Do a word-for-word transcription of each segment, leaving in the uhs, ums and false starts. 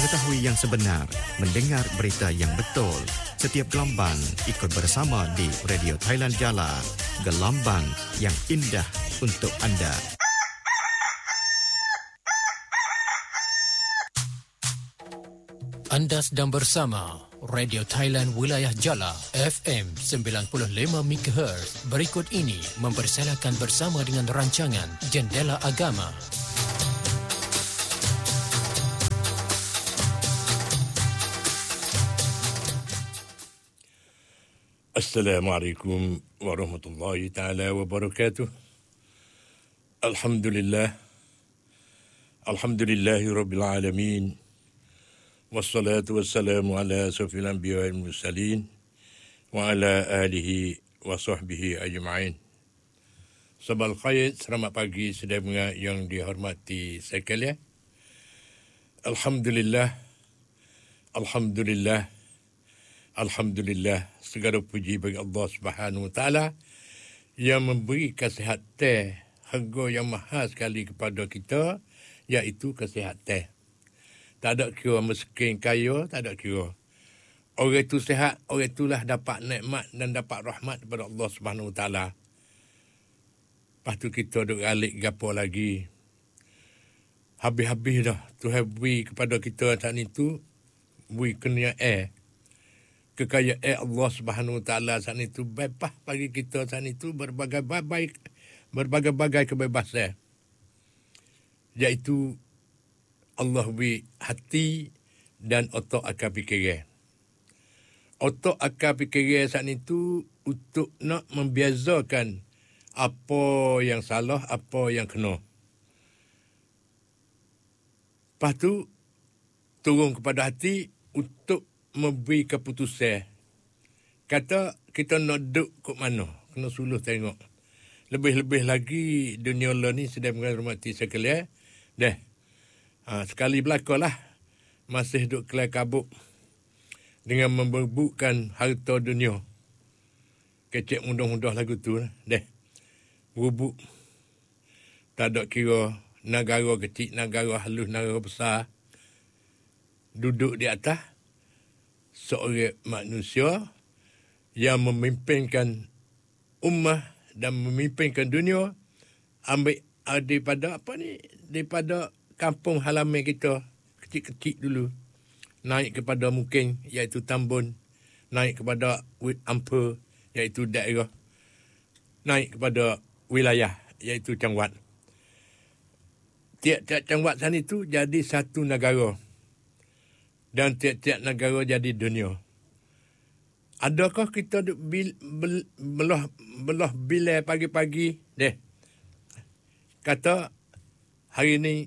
Mengetahui yang sebenar, mendengar berita yang betul. Setiap gelombang ikut bersama di Radio Thailand Jala. Gelombang yang indah untuk anda. Anda sedang bersama Radio Thailand Wilayah Jala F M sembilan puluh lima megahertz. Berikut ini mempersilakan bersama dengan rancangan Jendela Agama. Assalamualaikum warahmatullahi taala wabarakatuh. Alhamdulillah. Alhamdulillahi rabbil alamin. Wassalatu wassalamu ala asyrafil anbiya'i wal mursalin wa ala alihi wa sahbihi ajma'in. Sabal khair, selamat pagi saudara yang dihormati sekalian. Alhamdulillah. Alhamdulillah. Alhamdulillah, segala puji bagi Allah Subhanahu wa taala yang memberi kesihatan harga yang mahal sekali kepada kita, iaitu kesihatan. Tak ada kira miskin kaya, tak ada kira. Orang itu sihat, orang itulah dapat nikmat dan dapat rahmat daripada Allah Subhanahu wa taala. Lepas tu kita duk alik gapo lagi. Habis-habis dah Tuhan beri kepada kita saat itu, beri kenyaan. Kekayaan Allah Subhanahu wa taala saat itu bebas bagi kita saat itu berbagai-bagai berbagai-bagai kebebasan. Iaitu Allah beri hati dan otak akal fikiran. Otak akal fikiran saat itu untuk nak membiasakan apa yang salah, apa yang kena. Lepas tu turun kepada hati untuk memberi keputusan. Kata kita nak duduk kat mana? Kena suluh tengok. Lebih-lebih lagi dunia Allah ni sedang menghormati sekalian. Dah. Ha, sekali berlakulah masih duduk kelai kabut dengan memberbukkan harta dunia. Kecek mudah-mudah lagu tu. Dah. Berbuk. Tak ada kira negara kecil, negara halus, negara besar. Duduk di atas seorang manusia yang memimpinkan ummah dan memimpinkan dunia, ambil daripada apa ni, daripada kampung halaman kita kecil-kecil dulu, naik kepada mungkin iaitu Tambun, naik kepada Ampere iaitu daerah, naik kepada wilayah iaitu Cangwat. Tiap-tiap Cangwat sana itu jadi satu negara. Dan tiap-tiap negara jadi dunia. Adakah kita duk bil, bel, belah belah bilai pagi-pagi deh? Kata hari ni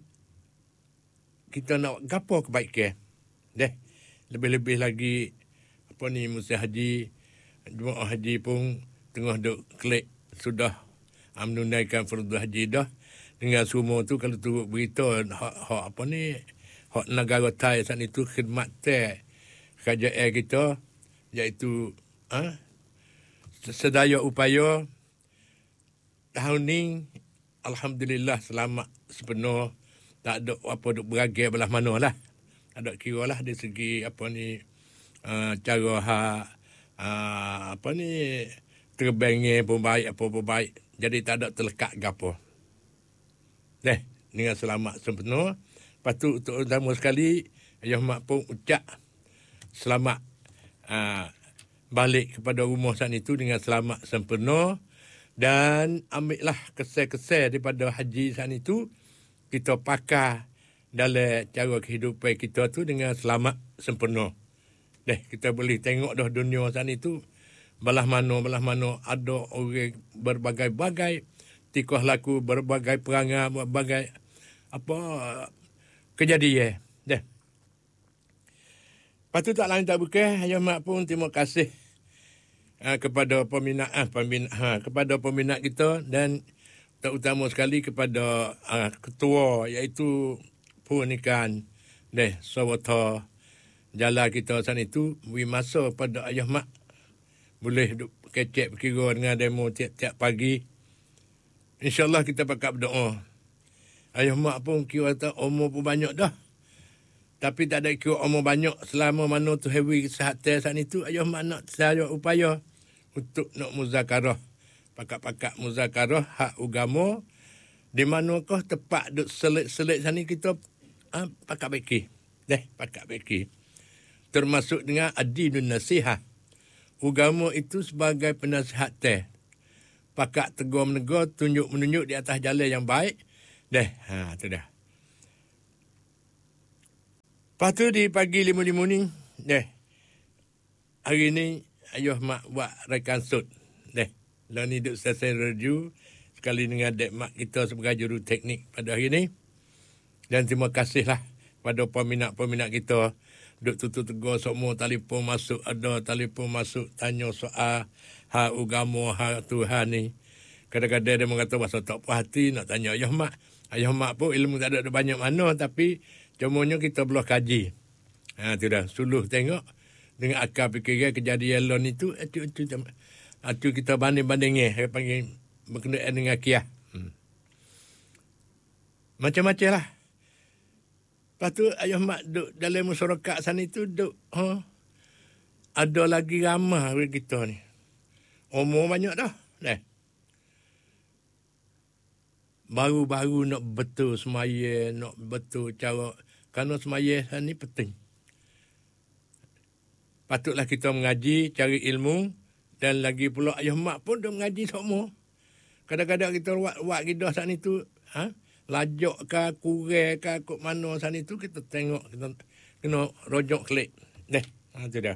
kita nak gapo kebaikan. Deh. Lebih-lebih lagi apa ni musim haji, jemaah haji pun tengah duk klik sudah menunaikan fardu haji dah. Dengan semua tu kalau turut berita hak, hak apa ni, hak negara Thai saat itu khidmat teh kerajaan kita, iaitu ha, sedaya upaya tahun ni alhamdulillah selamat sepenuh, tak ada apa duk beragai belah mana lah, tak ada kira lah dari segi apa ni uh, cara ha, uh, apa ni terbangnya pun baik, apa pun baik, jadi tak ada terlekat gapo. Deh, dengan selamat sepenuh. Lepas tu untuk utama sekali, Ayah Mak pun ucap selamat uh, balik kepada rumah saat itu dengan selamat sempurna. Dan ambillah kesan-kesan daripada haji saat itu, kita pakai dalam cara kehidupan kita tu dengan selamat sempurna. Deh, kita boleh tengok dah dunia saat itu, belah mana, belah mana ada orang berbagai-bagai, tikoh laku berbagai perangai, berbagai apa kejadian. Dah. Lepas tu tak lain tak bukan, Ayah Mak pun terima kasih uh, kepada peminat, uh, peminat uh, kepada peminat kita dan terutama sekali kepada uh, ketua iaitu Purnikan deh Sawata Jala kita sana itu, beri masa pada Ayah Mak boleh duk kecek berkira dengan demo tiap-tiap pagi. InsyaAllah kita pakat berdoa. Ayah Mak pun kira tak umur pun banyak dah. Tapi tak ada ikut umur banyak selama mana tu heavy kesihatan saat itu. Ayah mak nak saya upaya untuk nak muzakarah. Pakak-pakak muzakarah hak agama. Di manakah tepat duk selit-selit sana kita ha, pakak beki. Deh, pakak beki. Termasuk dengan adinun nasihat. Agama itu sebagai penasihat teh. Pakak tegur menegur, tunjuk menunjuk di atas jalan yang baik. Deh, ha tu dah. Lepas tu di pagi lima-lima ni, deh, hari ni ayah mak buat rekansut. Deh, lah ni duk selesai review sekali dengan dek mak kita sebagai juru teknik pada hari ni. Dan terima kasihlah pada peminat-peminat kita. Duk tutup tegur semua telefon masuk, ada telefon masuk, tanya soal hak agama, hak Tuhan ni. Kadang-kadang dia mengata pasal tak puas hati, nak tanya ayah mak. Ayah mak pun ilmu tak ada banyak mana, tapi cumanya kita belum kaji. Ha, tu dah. Suluh tengok. Dengan akal fikiran kejadian lon itu, itu, itu, itu, itu kita banding-bandingnya. Saya panggil berkenaan dengan kiah. Hmm. Macam-macam lah. Lepas tu ayah mak duduk dalam masyarakat sana itu, duduk. Ha, ada lagi ramah kita ni. Umur banyak dah. Dah. Baru-baru nak betul semaya, nak betul cara. Kerana semaya ni penting. Patutlah kita mengaji, cari ilmu. Dan lagi pula ayah mak pun dah mengaji semua. Kadang-kadang kita buat gidah saat itu. Ha? Lajak ke, kurang ke, kok mana saat itu. Kita tengok, kita kena rojok klik. Dah, ha, tu dah.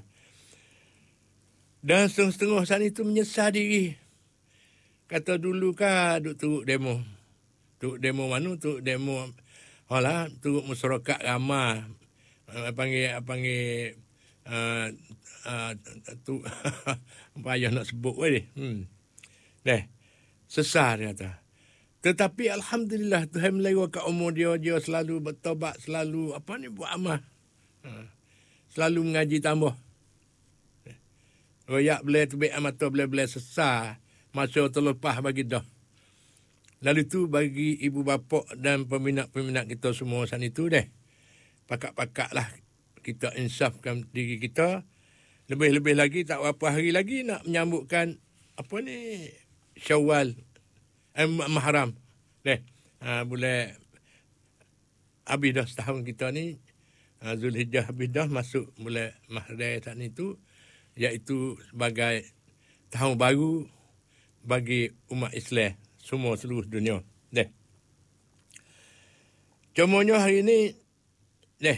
Dan setengah-setengah saat itu menyesal diri. Kata dulu kan duk turut demo. Turut demo mana? Turut demo. Alah, turut masyarakat ramah. Uh, panggil, panggil, uh, uh, tu, payah nak sebut weh. Hmm. Dah, sesar dia kata. Tetapi Alhamdulillah Tuhan melewatkan umur dia, dia selalu bertobat, selalu apa ni buat amal. Uh, selalu mengaji tambah. Royak boleh tebik mata boleh-boleh sesar. Masa terlepas bagi dah. Lalu tu bagi ibu bapa dan peminat-peminat kita semua saat itu deh. Pakak-pakak lah kita insafkan diri kita. Lebih-lebih lagi tak berapa hari lagi nak menyambutkan apa ni Syawal eh, Muharram. Deh. Ha, boleh habis dah setahun kita ni. Ha, Zulhijjah habis dah masuk boleh Mahram saat itu. Iaitu sebagai tahun baru bagi umat Islam semua seluruh dunia. Deh. Cumanya hari ni, deh,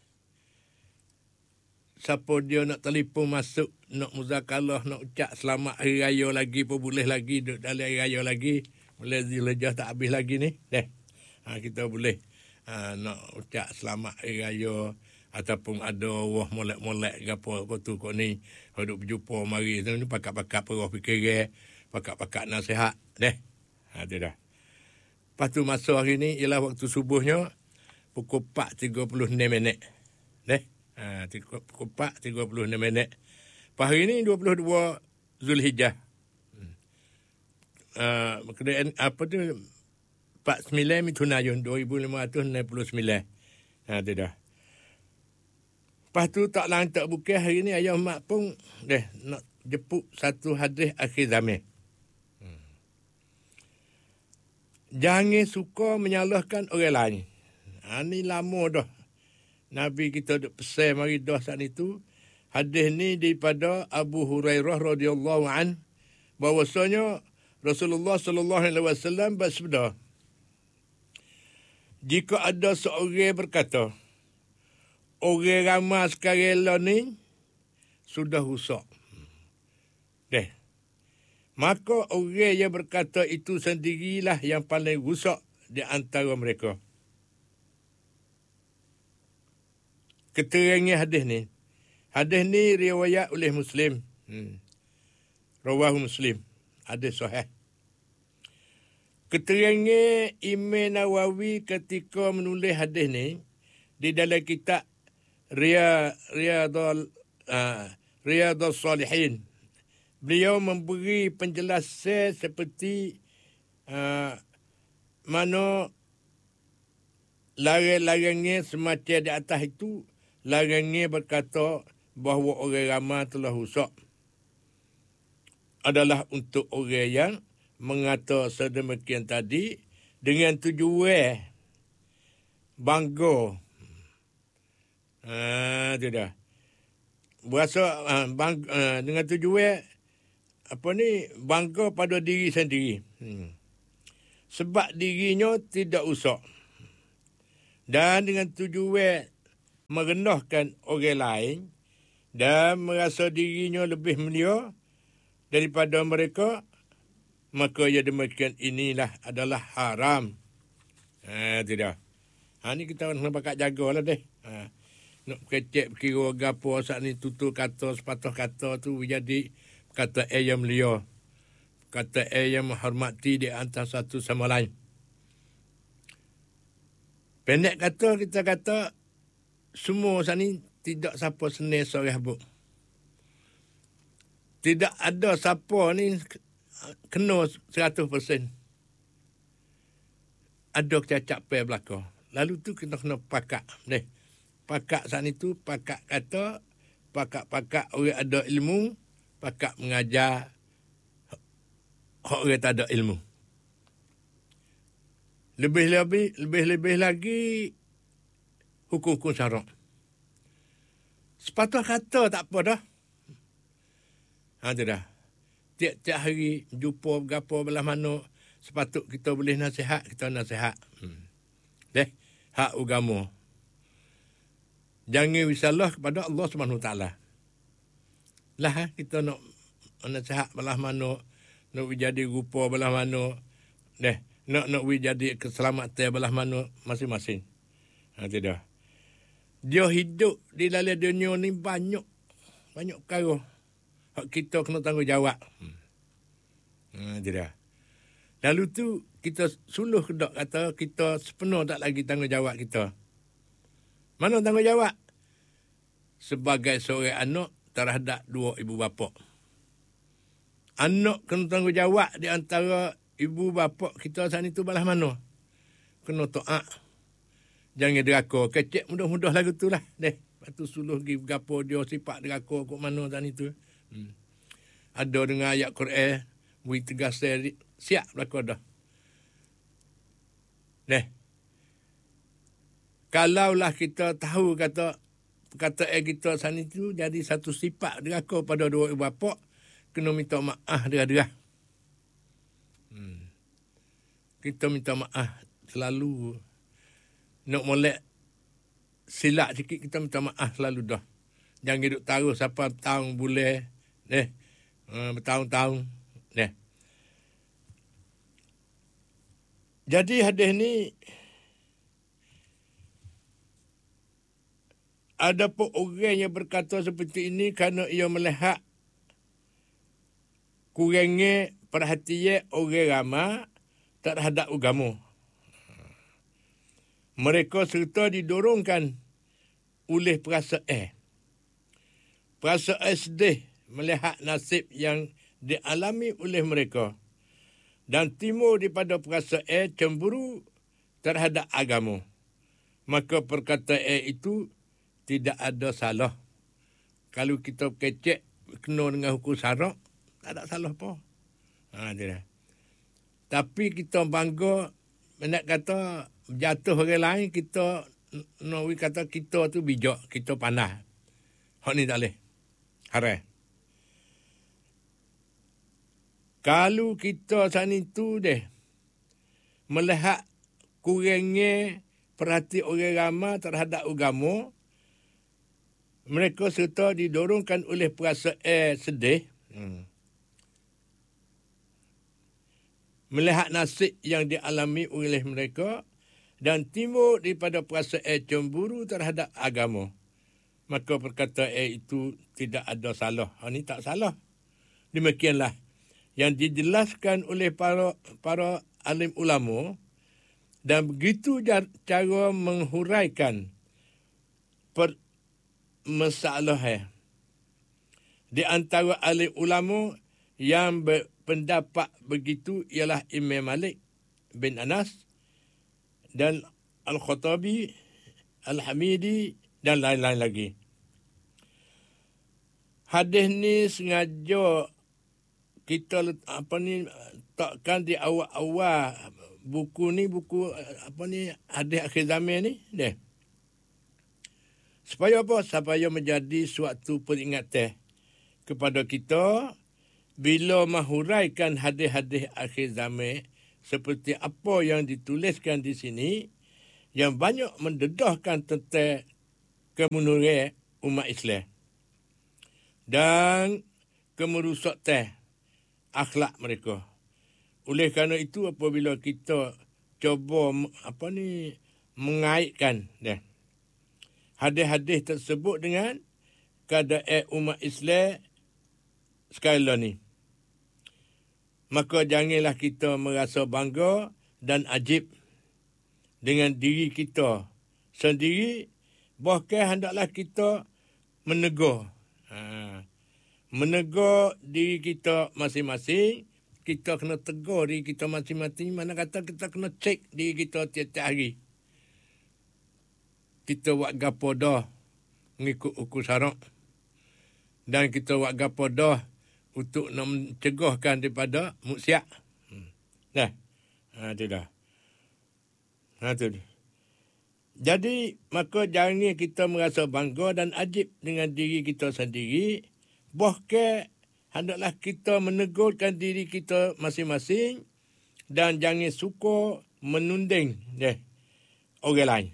siapa dia nak telefon masuk, nak muzakarah, nak ucap selamat hari raya lagi pun boleh lagi, duduk dalam hari raya lagi, boleh Zulhijjah tak habis lagi ni, deh. Ha, kita boleh ha, nak ucap selamat hari raya, ataupun ada wah molek-molek ke apa, apa tu kau ni, duduk berjumpa mari, ni pakak-pakak perah fikiran, pakak-pakak nasihat, deh. Ha, tu dah. Lepas tu masa hari ni ialah waktu subuhnya pukul empat tiga puluh enam minit. Deh. Ha, pukul empat tiga puluh enam minit. Lepas hari ni dua puluh dua Zulhijjah. Hmm. Uh, apa tu empat puluh sembilan Mitunayun dua ribu lima ratus enam puluh sembilan. Ha, tu dah. Lepas tu tak lang tak bukan hari ni ayah mak pun deh nak jemput satu hadis akhir zaman. Jangan suka menyalahkan orang lain. Ha, ni lama dah. Nabi kita duk pesan mari dah saat itu. Hadis ni daripada Abu Hurairah radhiyallahu an bahwasanya Rasulullah sallallahu alaihi wasallam bersabda, jika ada seorang berkata, orang ramai sekarang ni sudah rusak. Deh. Maka orang yang berkata itu sendirilah yang paling rusak di antara mereka. Keterangan hadis ni. Hadis ni riwayat oleh Muslim. Hmm. Rawahu Muslim. Hadis sahih. Keterangan Imam Nawawi ketika menulis hadis ni di dalam kitab Riyad Riyadul uh, Riyadus Salihin. Beliau memberi penjelasan seperti uh, mana larang-larangnya semacam di atas itu, larangnya berkata bahawa orang ramai telah rusak adalah untuk orang yang mengata sedemikian tadi dengan tujuan bangga. Ah, tu dah. Berasa uh, bang, uh, dengan tujuan apa ni, bangga pada diri sendiri. Hmm. Sebab dirinya tidak usah. Dan dengan tujuan merendahkan orang lain dan merasa dirinya lebih mulia daripada mereka, maka ya demikian inilah adalah haram. Ha, tidak. Ha, ni kita nak pakat jagalah deh. Ha. Nak kecek kira gapo saat ni tutur kata sepatah kata tu jadi kata eh yang mulia, kata eh yang menghormati di antara satu sama lain. Pendek kata kita kata semua saat ni tidak siapa senang seorang habuk. Tidak ada siapa ni kena seratus peratus. Ada cacat pe belaka. Lalu tu kita kena pakak deh. Pakak saat itu, pakak kata, pakak-pakak orang ada ilmu, pakak mengajar orang tak ada ilmu. Lebih-lebih, lebih-lebih lagi hukum-hukum syarak. Sepatah kata tak apa dah. Ha, tu dah. Tiap-tiap hari jumpa berapa belah mana, sepatut kita boleh nasihat, kita nasihat. Hmm. Deh, hak agama. Jangan wisalah kepada Allah Subhanahu Wa Taala. Lah kita nak nasihat belah mana, nak jadi rupa belah mana, deh, nak nak jadi keselamatan belah mana masing-masing. Ha, tidak. Dia hidup di dalam dunia ni banyak banyak perkara hak kita kena tanggungjawab. Hmm. Ha, tidak. Lalu tu kita suluh kedak kata kita sepenuh tak lagi tanggungjawab kita. Mana tanggungjawab? Sebagai seorang anak terhadap dua ibu bapa. Anak kena tanggungjawab di antara ibu bapa kita saat itu belah mana? Kena taat. Jangan deraka. Kecek mudah-mudah lagu tu lah. Deh. Lepas tu suluh pergi bergapo dia sifat deraka kok mana saat itu. Hmm. Ada dengan ayat Quran. Beri tegas siap belakang dah. Deh. Kalaulah kita tahu kata kata eh kita sana itu jadi satu sifat deraka pada dua ibu bapa, kena minta maaf derah-derah. Hmm. Kita minta maaf selalu. Nak molek silap sikit kita minta maaf selalu dah. Jangan duduk taruh siapa tahun bulan, eh, uh, bertahun-tahun, eh. Jadi hadis ni ada pun orang yang berkata seperti ini kerana ia melihat kurangnya perhatian orang ramai terhadap agama. Mereka serta didorongkan oleh perasaan. Perasaan sedih melihat nasib yang dialami oleh mereka dan timbul daripada perasaan cemburu terhadap agama. Maka perkataan itu tidak ada salah. Kalau kita kecek kena dengan hukum syarak, tak ada salah apa. Ha, dia. Tapi kita bangga, nak kata jatuh orang lain, kita nak kata kita tu bijak, kita pandai. Hak ni tak boleh. Haram. Kalau kita sana tu deh, melihat kurangnya perhati orang ramai terhadap agama, mereka serta didorongkan oleh perasaan sedih. Hmm. Melihat nasib yang dialami oleh mereka dan timbul daripada perasaan cemburu terhadap agama. Maka perkataan itu tidak ada salah. Ini tak salah. Demikianlah yang dijelaskan oleh para para alim ulama dan begitu cara menghuraikan per masalah di antara alim ulama yang berpendapat begitu ialah Imam Malik bin Anas dan Al-Khattabi, Al-Hamidi dan lain-lain lagi. Hadis ni sengaja kita apa ni takkan di awal-awal buku ni, buku apa ni hadis akhir zaman ni deh. Supaya apa? Supaya menjadi suatu peringatan kepada kita bila menghuraikan hadis-hadis akhir zaman seperti apa yang dituliskan di sini yang banyak mendedahkan tentang kemunduran umat Islam dan kemerosakan akhlak mereka. Oleh kerana itu apabila kita cuba apa ni mengaitkan dah hadis-hadis tersebut dengan keadaan umat Islam sekarang ni, maka janganlah kita merasa bangga dan ajib dengan diri kita sendiri, bahkan hendaklah kita menegur ha, menegur diri kita masing-masing. Kita kena tegur diri kita masing-masing. Mana kata kita kena cek diri kita tiap-tiap hari. Kita buat gapo dah mengikut hukum syarak. Dan kita buat gapo dah untuk nak mencegahkan daripada maksiat. Hmm. Dah. Ha, itu dah. Ha, itu dah. Jadi, maka jangan kita merasa bangga dan ajib dengan diri kita sendiri. Bahkan hendaklah kita menegurkan diri kita masing-masing dan jangan suka menunding deh orang lain.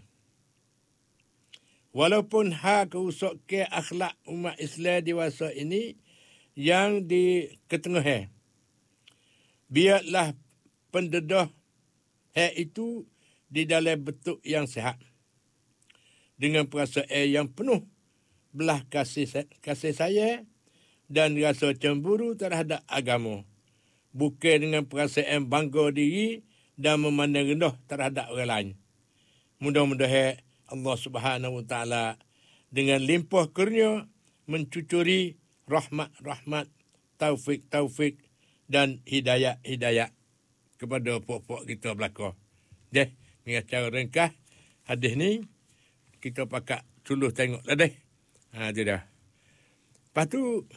Walaupun hal kerusakan akhlak umat Islam dewasa ini yang di ketengah, biarlah pendedah hal itu di dalam bentuk yang sihat dengan perasaan yang penuh belah kasih kasih sayang dan rasa cemburu terhadap agama. Bukan dengan perasaan bangga diri dan memandang rendah terhadap orang lain. Mudah-mudahan Allah Subhanahu Wa Taala dengan limpah kurnia mencucuri rahmat-rahmat, taufik-taufik dan hidayah-hidayah kepada puak-puak kita belaka. Deh, dengan cara ringkas hadis ni kita pakat suluh tengok lah deh. Ha, tu dah. Lepas tu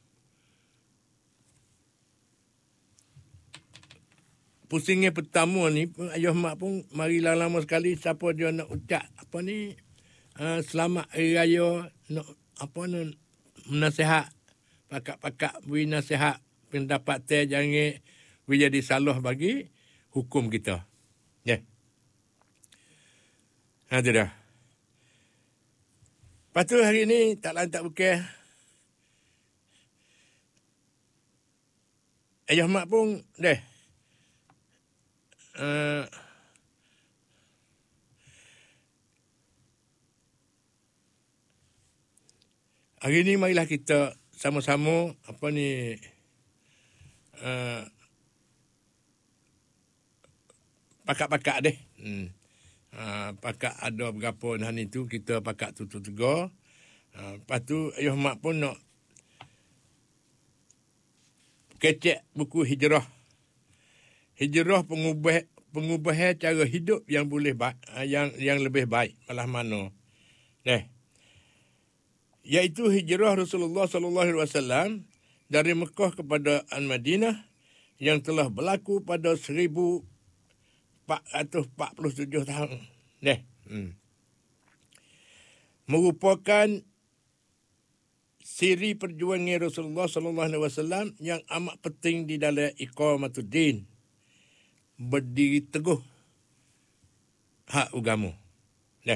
pusingnya pertama ni, ayah mak pun mari lama sekali siapa dia nak ucap apa ni uh, selamat hari raya, nak apa ni menasihat, pakak-pakak beri nasihat pendapat teh jangan beri jadi salah bagi hukum kita. Ya. Yeah. Ha, tu dah. Lepas tu hari ni tak lain tak bukan ayah mak pun deh Uh, hari ni marilah kita sama-sama apa ni uh, pakak-pakak deh. Hmm. Uh, pakak ada berapa dan itu kita pakak tutup tegur. Uh, lepas tu ayah mak pun nak kecek buku hijrah. Hijrah pengubah pengubahan cara hidup yang boleh baik, yang yang lebih baik malah mana. Deh. Iaitu hijrah Rasulullah sallallahu alaihi wasallam dari Mekah kepada Al-Madinah yang telah berlaku pada seribu empat ratus empat puluh tujuh tahun. Deh. Hmm. Merupakan siri perjuangan Rasulullah sallallahu alaihi wasallam yang amat penting di dalam iqamatuddin, berdiri teguh hak agama. Nah.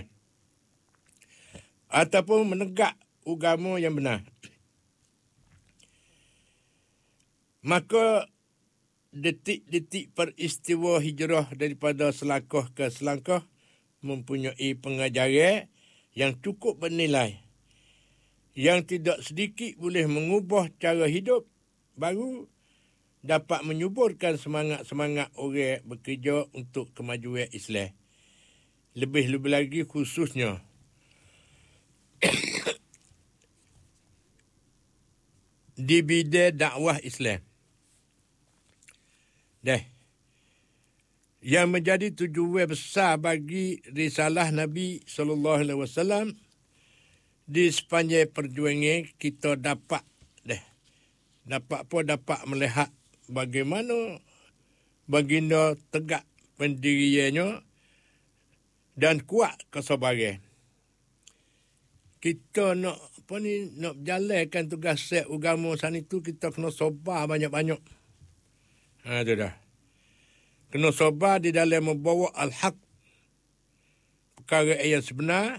Ataupun menegak agama yang benar. Maka detik-detik peristiwa hijrah daripada selangkah ke selangkah mempunyai pengajaran yang cukup bernilai, yang tidak sedikit boleh mengubah cara hidup baru, dapat menyuburkan semangat-semangat orang bekerja untuk kemajuan Islam. Lebih-lebih lagi khususnya di bidang dakwah Islam. Dah. yang menjadi tujuan besar bagi risalah Nabi sallallahu alaihi wasallam di sepanjang perjuangan kita dapat deh dapat apa dapat melihat bagaimana baginda tegak pendiriannya dan kuat kesabaran. Kita nak apa ni nak berjalankan tugas set agama sana itu, kita kena sabar banyak-banyak. Ha tu dah. Kena sabar di dalam membawa al-haq, perkara yang sebenar,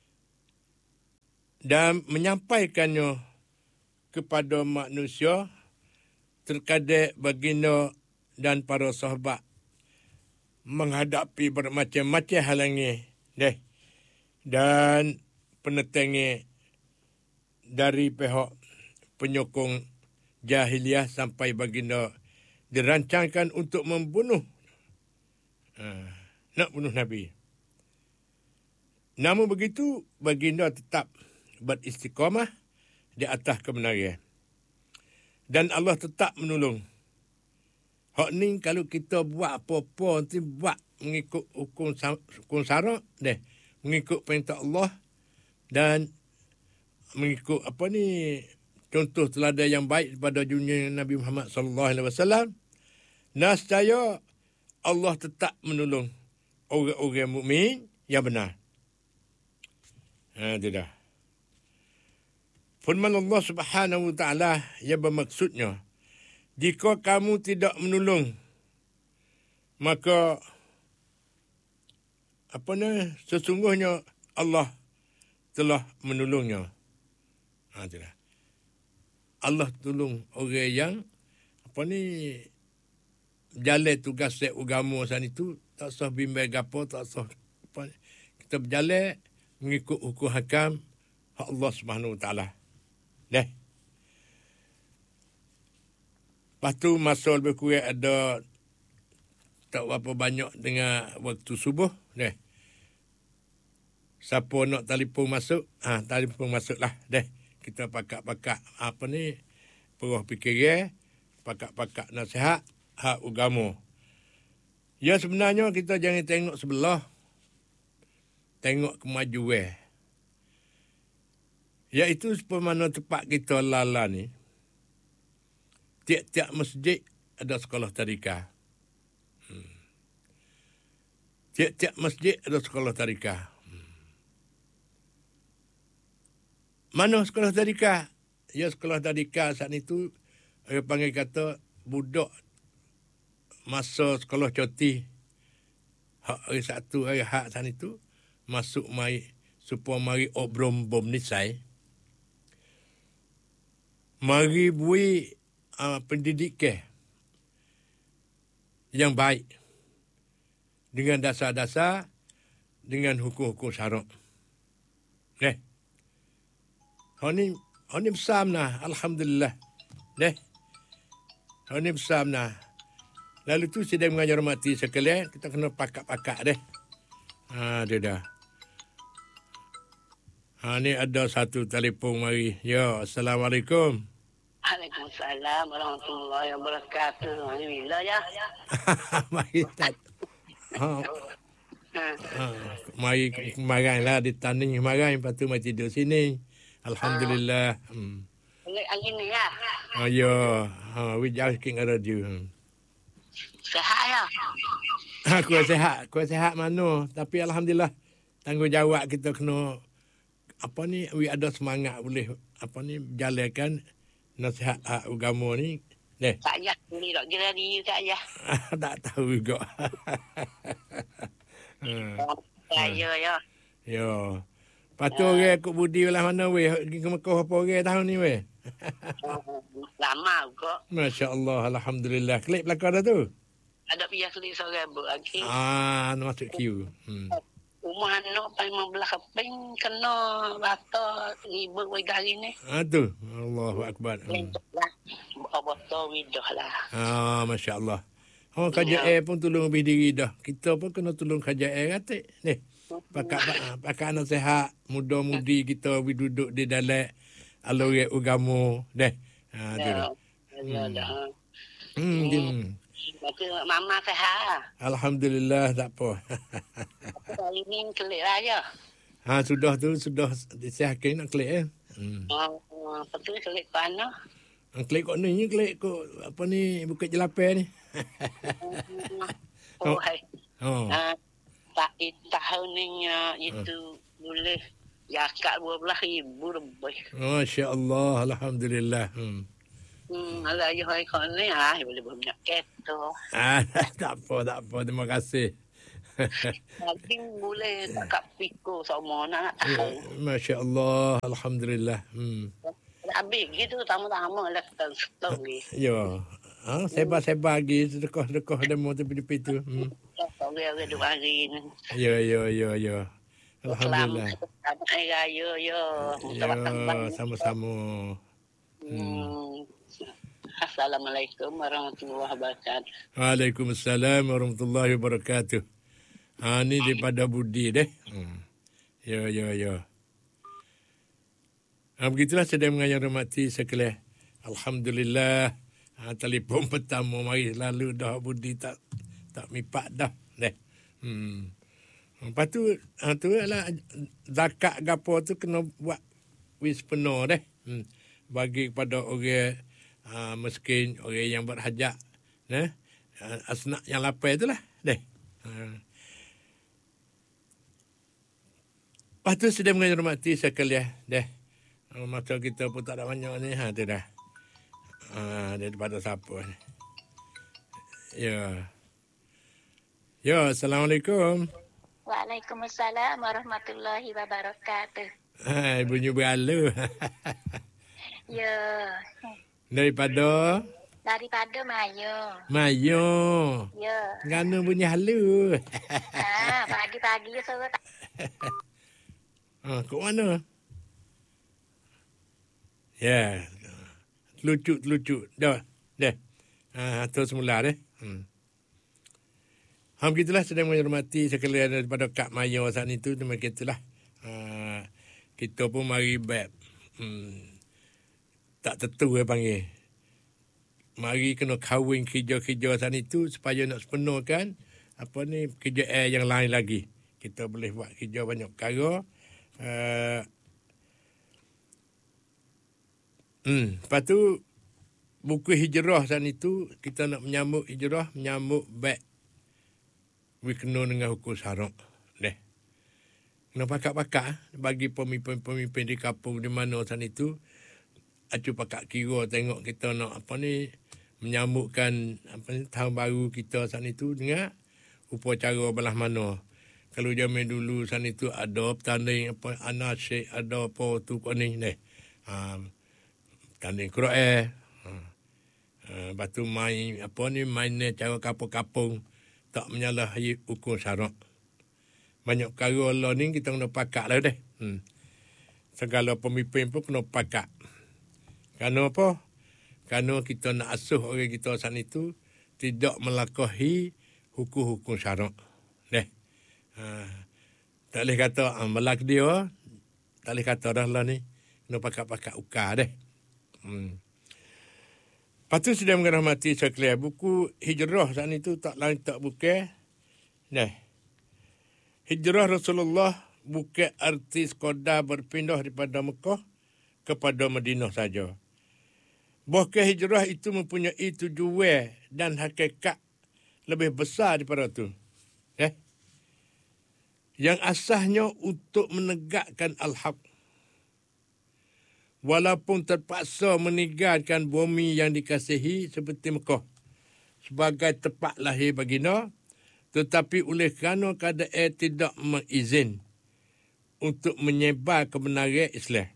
dan menyampaikannya kepada manusia terkadang baginda dan para sahabat menghadapi bermacam-macam halangan deh dan penentangan dari pihak penyokong jahiliah sampai baginda dirancangkan untuk membunuh uh, nak bunuh Nabi. Namun begitu baginda tetap beristiqamah di atas kebenaran. Dan Allah tetap menolong. Hak ni kalau kita buat apa-apa, nanti buat mengikut hukum, hukum syarak, deh, mengikut perintah Allah dan mengikut apa ni, contoh teladan yang baik daripada junjungan Nabi Muhammad sallallahu alaihi wasallam, nescaya Allah tetap menolong orang-orang mukmin yang benar. Ha, tidak. Firman Allah Subhanahu wa taala yang bermaksudnya, jika kamu tidak menolong, maka apa ni, sesungguhnya Allah telah menolongnya. Ha, tidak. Allah tolong orang yang apa ni jalan tugas set agama sana itu, tak usah bimbang gapo, tak usah apa, kita berjalan mengikut hukum hakam hak Allah Subhanahu wa taala. Deh. Lepas tu masa lebih kurang ada tak berapa banyak dengan waktu subuh. Deh. Siapa nak telefon masuk, ha, telefon masuklah. Deh. Kita pakak-pakak apa ni, peroh fikiran, pakak-pakak nasihat, hak agama. Ya sebenarnya kita jangan tengok sebelah, tengok kemajuan. Iaitu sepemana tempat kita lala ni, tiap-tiap masjid ada sekolah tadika. Hmm. Tiap-tiap masjid ada sekolah tadika. Hmm. Mana sekolah tadika? Ya sekolah tadika saat itu, orang panggil kata budak masa sekolah cuti. Hak hari satu, hari hak saat itu, masuk mai supaya mari obrom bom nisai. Mari bui uh, pendidikan yang baik dengan dasar-dasar, dengan hukum-hukum syarak. Deh. Ini ini besar nah, alhamdulillah. Deh. Ini besar nah. Lalu tu sedang mengajar mati sekalian, kita kena pakak-pakak deh. Ha, dia dah. Ha, ni ada satu telefon mari. Ya, Assalamualaikum. Waalaikumsalam warahmatullahi wabarakatuh. Ni bila ya? Mari tak. Ha. Ha. Mari kemarin lah di tanding kemarin, lepas tu mari tidur sini. Alhamdulillah. Hmm. Angin ni ya? Ha, ya. Ha, we just king radio. Sehat ya? Ha, aku sihat. Aku sihat mana. Tapi Alhamdulillah, tanggungjawab kita kena, apa ni, we ada semangat boleh, apa ni, berjalankan nasihat agama ni. Deh. Tak payah ni tak kira ni tak payah. Tak tahu juga. Saya ya. Ya. Patut orang ikut budi lah mana weh. Pergi ke Mekah apa orang tahun ni weh. Lama kok. Masya-Allah, alhamdulillah. Klik belakang dah tu. Ada pihak klik seorang lagi. Ah, nak masuk queue. Hmm. Rumah anak memang belah keping kena bata ribut wei gari ni. Ah tu. Allahu akbar. Hmm. Abah widah lah. Ah, masya-Allah. Oh, kerajaan pun tolong lebih diri dah. Kita pun kena tolong kerajaan katik. Ni. Pakak pakak anak sehat, muda-mudi kita duduk di dalam alur agama deh. Ha tu. Ya, ya dah. Hmm. Maka mama sehat. Alhamdulillah, tak apa. Hari ni kelik raya. Ha, sudah tu, sudah disihakin nak klik eh. Hmm. Oh, apa tu kelik ke mana? Klik kok ni, klik kok apa ni, Bukit Jelapang ni. Oh, hai. Oh. Uh, tak tahun ni uh, itu uh. boleh zakat dua belas ribu lebih. Masya Allah, Alhamdulillah. Hmm. Hmm, ada ayuh hari kau ni, ah, boleh banyak keto. Ah, tak apa, tak apa. Terima kasih. Tapi boleh zakat piko semua nak tahu. Masya Allah, Alhamdulillah. Hmm. Habis gitu, tamu-tamu lah setahun ni. Ya. Ha, sebar-sebar lagi, sedekah-sedekah demo tepi-tepi tu. Hmm. Hari-hari dua hari ni. Ya, ya, ya, ya. Alhamdulillah. Selamat Hari Raya, ya. Ya, sama-sama. Hmm. Assalamualaikum warahmatullahi wabarakatuh. Waalaikumsalam warahmatullahi wabarakatuh. Ha, ni daripada Budi deh. Hmm. Ya, ya, ya. Ha, begitulah sedang mengayang hormati sekalian. Alhamdulillah. Ha, telefon pertama mari lalu dah Budi tak tak mipak dah. Deh. Hmm. Lepas tu, ha, tu adalah zakat gapo tu kena buat wis penuh deh. Hmm. Bagi kepada orang uh, miskin, orang yang berhajat. Nah, uh, asnak yang lapar itulah. Deh. Uh. Lepas tu sudah menghormati sekalian. Deh. Uh, masa kita pun tak ada banyak ni. Ha, tu dah. Uh, daripada siapa ni. Ya. Ya, Assalamualaikum. Waalaikumsalam warahmatullahi wabarakatuh. Hai, bunyi berhala. Ya. Daripada? Daripada Mayo. Mayo. Ya. Gana bunyi halu. Ha, pagi-pagi suruh tak. Ha, kat mana? Ya. Telucuk-telucuk. Dah. Dah. Ha, terus mula deh. Hmm. Ha, begitulah sedang menghormati sekalian daripada Kak Mayo saat itu. Memang itulah. Ha, kita pun mari back. Hmm. Tak tentu dia panggil. Mari kena kahwin kerja-kerja sana itu supaya nak sepenuhkan apa ni kerja air yang lain lagi. Kita boleh buat kerja banyak perkara. Uh, hmm. Lepas tu buku hijrah sana itu kita nak menyambut hijrah, menyambut baik. We kena dengan hukum syarak. Deh. Kena pakak-pakak bagi pemimpin-pemimpin di kampung di mana sana itu. Acu pakak kira tengok kita nak apa ni menyambutkan apa ni tahun baru kita saat itu dengan upacara belah mana. Kalau zaman dulu saat itu ada pertanding apa anasik, ada apa tu kau ni ni. Ha, tanding Quran. Ha. Ha, batu main apa ni main cara kapung-kapung tak menyalahi hukum syarak. Banyak perkara Allah ni kita kena pakak lah deh. Hmm. Segala pemimpin pun kena pakak. Kerana apa? Kerana kita nak asuh orang kita saat itu tidak melangkahi hukum-hukum syarak. Deh. Ha. Tak boleh kata ah, melak dia, tak boleh kata dah lah ni. Kena pakak-pakak ukar deh. Hmm. Lepas tu sudah menghormati sekalian. Buku hijrah saat itu tak lain tak bukan. Deh. Hijrah Rasulullah bukan arti sekadar berpindah daripada Mekah kepada Madinah saja. Bahkan hijrah itu mempunyai tujuan dan hakikat lebih besar daripada itu. Eh? Yang asasnya untuk menegakkan al-haq. Walaupun terpaksa meninggalkan bumi yang dikasihi seperti Mekah sebagai tempat lahir baginda, tetapi oleh kerana keadaan tidak mengizin untuk menyebar kebenaran Islam.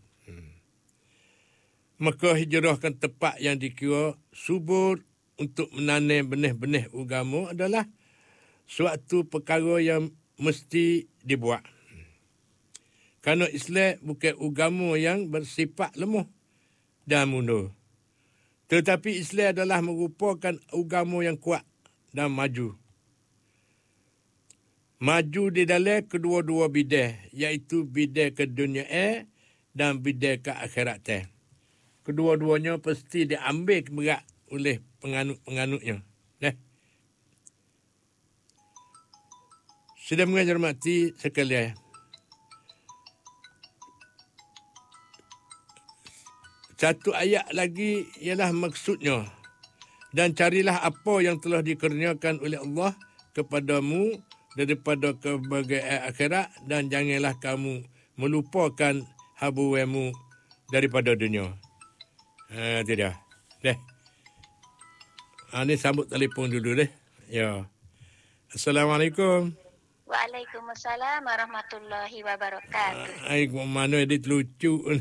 Maka hijrahkan tempat yang dikira subur untuk menanam benih-benih agama adalah suatu perkara yang mesti dibuat. Kerana Islam bukan agama yang bersifat lemah dan mundur. Tetapi Islam adalah merupakan agama yang kuat dan maju. Maju di dalam kedua-dua bidang, iaitu bidang ke dunia air dan bidang ke akhirat teh. Kedua-duanya pasti diambil berat oleh penganut-penganutnya. Eh? Sudah mengajar mati sekalian. Satu ayat lagi ialah maksudnya. Dan carilah apa yang telah dikurniakan oleh Allah kepadamu daripada kebahagiaan akhirat dan janganlah kamu melupakan habuwamu daripada dunia. Ha, itu dia. Deh. Ha, ni sambut telefon dulu deh. Ya. Assalamualaikum. Waalaikumsalam warahmatullahi wabarakatuh. Ai, mana dia lucu.